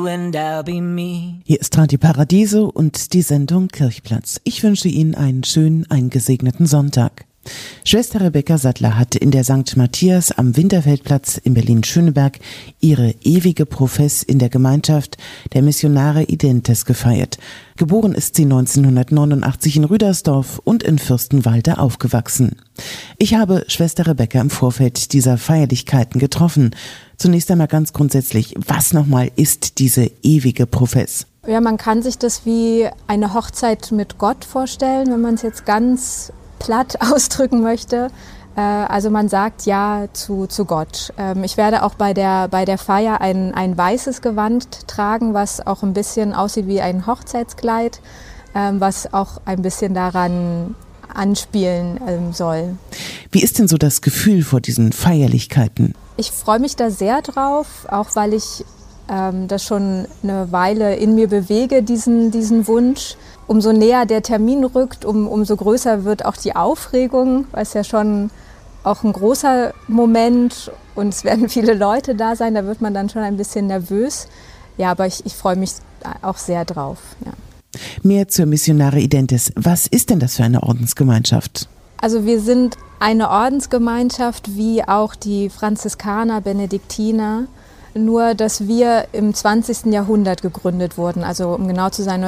And I'll be me. Hier ist Radio Paradiso und die Sendung Kirchplatz. Ich wünsche Ihnen einen schönen, eingesegneten Sonntag. Schwester Rebecca Sattler hat in der St. Matthias am Winterfeldplatz in Berlin-Schöneberg ihre ewige Profess in der Gemeinschaft der Missionare Identes gefeiert. Geboren ist sie 1989 in Rüdersdorf und in Fürstenwalde aufgewachsen. Ich habe Schwester Rebecca im Vorfeld dieser Feierlichkeiten getroffen. Zunächst einmal ganz grundsätzlich, was nochmal ist diese ewige Profess? Ja, man kann sich das wie eine Hochzeit mit Gott vorstellen, wenn man es jetzt ganz platt ausdrücken möchte. Also man sagt Ja zu Gott. Ich werde auch bei der Feier ein weißes Gewand tragen, was auch ein bisschen aussieht wie ein Hochzeitskleid, was auch ein bisschen daran anspielen soll. Wie ist denn so das Gefühl vor diesen Feierlichkeiten? Ich freue mich da sehr drauf, auch weil ich das schon eine Weile in mir bewege, diesen Wunsch. Umso näher der Termin rückt, umso größer wird auch die Aufregung, weil es ja schon auch ein großer Moment und es werden viele Leute da sein, da wird man dann schon ein bisschen nervös. Ja, aber ich freue mich auch sehr drauf. Ja. Mehr zur Missionare Identes. Was ist denn das für eine Ordensgemeinschaft? Also wir sind eine Ordensgemeinschaft wie auch die Franziskaner, Benediktiner, nur dass wir im 20. Jahrhundert gegründet wurden, also um genau zu sein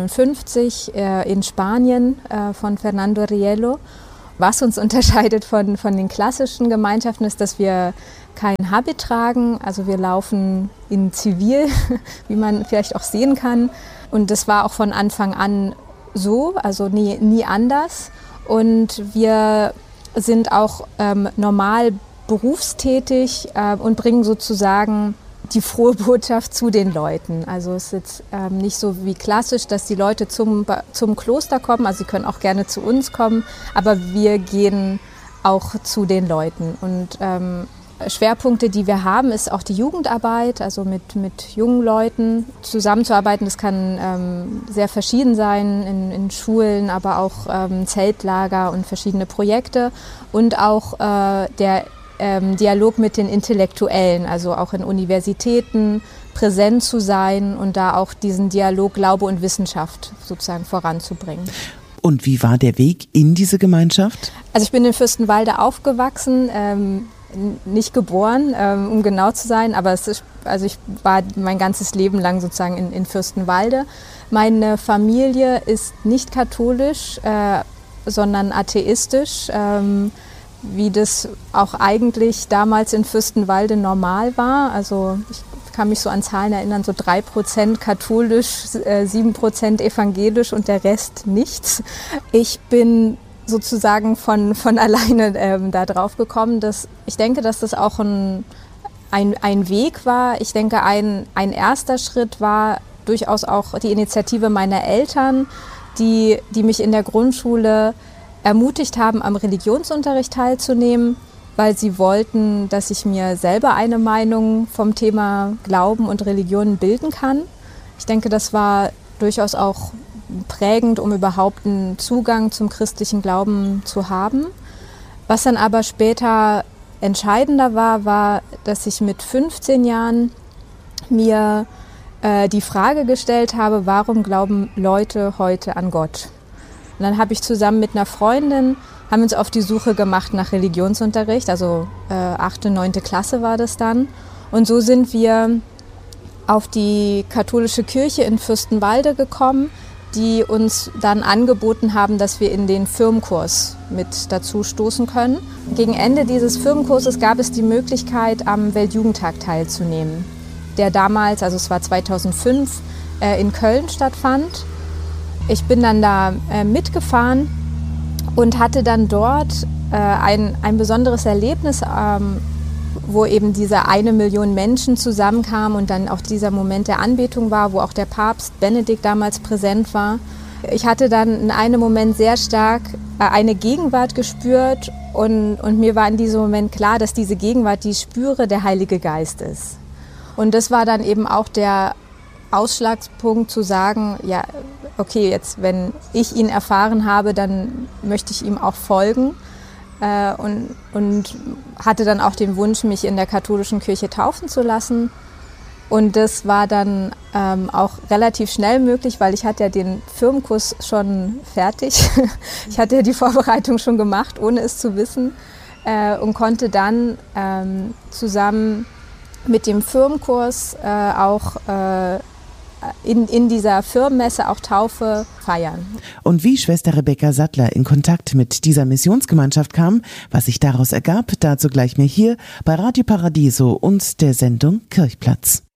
1959 in Spanien von Fernando Riello. Was uns unterscheidet von den klassischen Gemeinschaften ist, dass wir kein Habit tragen, also wir laufen in Zivil, wie man vielleicht auch sehen kann. Und das war auch von Anfang an so, also nie anders. Und wir sind auch normal berufstätig und bringen sozusagen die frohe Botschaft zu den Leuten. Also es ist jetzt nicht so wie klassisch, dass die Leute zum Kloster kommen, also sie können auch gerne zu uns kommen, aber wir gehen auch zu den Leuten. Und Schwerpunkte, die wir haben, ist auch die Jugendarbeit, also mit jungen Leuten zusammenzuarbeiten. Das kann sehr verschieden sein, in Schulen, aber auch Zeltlager und verschiedene Projekte und auch der Dialog mit den Intellektuellen, also auch in Universitäten präsent zu sein und da auch diesen Dialog Glaube und Wissenschaft sozusagen voranzubringen. Und wie war der Weg in diese Gemeinschaft? Also ich bin in Fürstenwalde aufgewachsen, nicht geboren, um genau zu sein, aber ich war mein ganzes Leben lang sozusagen in Fürstenwalde. Meine Familie ist nicht katholisch, sondern atheistisch, wie das auch eigentlich damals in Fürstenwalde normal war. Also ich kann mich so an Zahlen erinnern, so 3% katholisch, 7% evangelisch und der Rest nichts. Ich bin sozusagen von alleine da drauf gekommen. Ich denke, dass das auch ein Weg war. Ich denke, ein erster Schritt war durchaus auch die Initiative meiner Eltern, die mich in der Grundschule ermutigt haben, am Religionsunterricht teilzunehmen, weil sie wollten, dass ich mir selber eine Meinung vom Thema Glauben und Religion bilden kann. Ich denke, das war durchaus auch prägend, um überhaupt einen Zugang zum christlichen Glauben zu haben. Was dann aber später entscheidender war, dass ich mit 15 Jahren mir die Frage gestellt habe, warum glauben Leute heute an Gott? Und dann habe ich zusammen mit einer Freundin, haben uns auf die Suche gemacht nach Religionsunterricht, also 8., 9. Klasse war das dann. Und so sind wir auf die katholische Kirche in Fürstenwalde gekommen, die uns dann angeboten haben, dass wir in den Firmenkurs mit dazu stoßen können. Gegen Ende dieses Firmenkurses gab es die Möglichkeit, am Weltjugendtag teilzunehmen, der damals, also es war 2005, in Köln stattfand. Ich bin dann da mitgefahren und hatte dann dort ein besonderes Erlebnis, wo eben diese 1 Million Menschen zusammenkamen und dann auch dieser Moment der Anbetung war, wo auch der Papst Benedikt damals präsent war. Ich hatte dann in einem Moment sehr stark eine Gegenwart gespürt und mir war in diesem Moment klar, dass diese Gegenwart, die ich spüre, der Heilige Geist ist. Und das war dann eben auch der Ausschlagspunkt zu sagen, ja, okay, jetzt wenn ich ihn erfahren habe, dann möchte ich ihm auch folgen und hatte dann auch den Wunsch, mich in der katholischen Kirche taufen zu lassen Und das war dann auch relativ schnell möglich, weil ich hatte ja den Firmenkurs schon fertig. Ich hatte ja die Vorbereitung schon gemacht, ohne es zu wissen, und konnte dann zusammen mit dem Firmenkurs auch in dieser Firmenmesse auch Taufe feiern. Und wie Schwester Rebecca Sattler in Kontakt mit dieser Missionsgemeinschaft kam, was sich daraus ergab, dazu gleich mehr hier bei Radio Paradiso und der Sendung Kirchplatz.